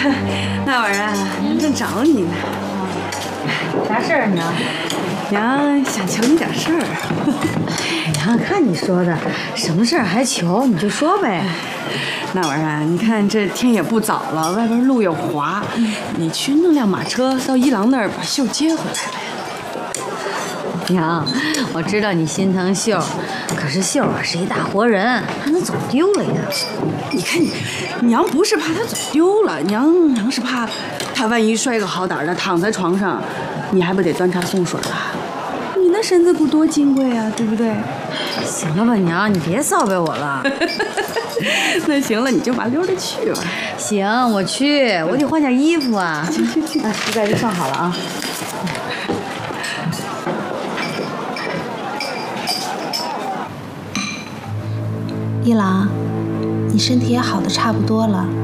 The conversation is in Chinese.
那玩意儿啊，娘正找你呢。 啥事儿，娘？ 娘想求你点事儿。 娘，看你说的，什么事儿还求，你就说呗。 那玩意儿啊，你看这天也不早了，外边路又滑，你去弄辆马车到一郎那儿把秀接回来呗。 娘，我知道你心疼秀，可是秀啊是一大活人，她能走丢了呀？ 你看你，娘不是怕她走丢了，娘是怕她万一摔个好歹的躺在床上，你还不得端茶送水啊？你那身子骨多金贵啊，对不对？ 行了吧，娘，你别骚呗我了。 那行了，你就麻溜的去吧。 行，我去，我得换件衣服啊。 去， 那实在就算好了啊。 一郎，你身体也好的差不多了，